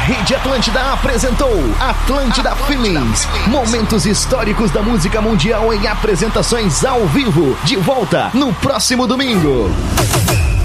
Rede Atlântida apresentou Atlântida Feelings. Momentos históricos da música mundial em apresentações ao vivo. De volta no próximo domingo.